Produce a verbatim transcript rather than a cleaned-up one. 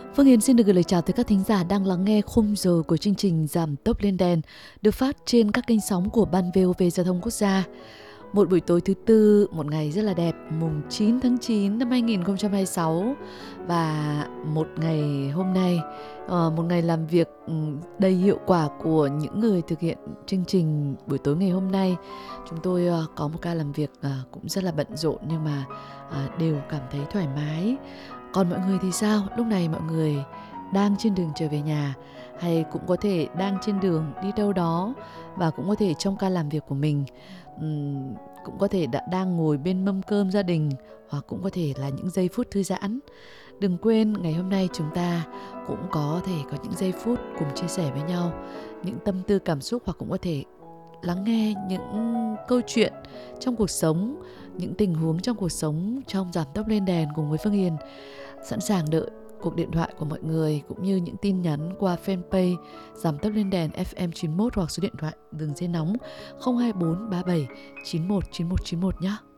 Phương Hiền xin được gửi lời chào tới các thính giả đang lắng nghe khung giờ của chương trình Giảm tốc lên đèn được phát trên các kênh sóng của Ban vê o vê Giao thông Quốc gia. Một buổi tối thứ tư, một ngày rất là đẹp, mùng chín tháng chín năm hai nghìn không trăm hai mươi sáu, và một ngày hôm nay, một ngày làm việc đầy hiệu quả của những người thực hiện chương trình buổi tối ngày hôm nay. Chúng tôi có một ca làm việc cũng rất là bận rộn nhưng mà đều cảm thấy thoải mái. Còn mọi người thì sao? Lúc này mọi người đang trên đường trở về nhà, hay cũng có thể đang trên đường đi đâu đó, và cũng có thể trong ca làm việc của mình um, cũng có thể đã đang ngồi bên mâm cơm gia đình, hoặc cũng có thể là những giây phút thư giãn. Đừng quên ngày hôm nay chúng ta cũng có thể có những giây phút cùng chia sẻ với nhau những tâm tư cảm xúc, hoặc cũng có thể lắng nghe những câu chuyện trong cuộc sống, những tình huống trong cuộc sống trong Giảm tốc lên đèn cùng với Phương Hiền. Sẵn sàng đợi cuộc điện thoại của mọi người cũng như những tin nhắn qua fanpage Giảm tốc lên đèn ép em chín mốt, hoặc số điện thoại đường dây nóng không hai bốn ba bảy chín một chín một chín một nhé.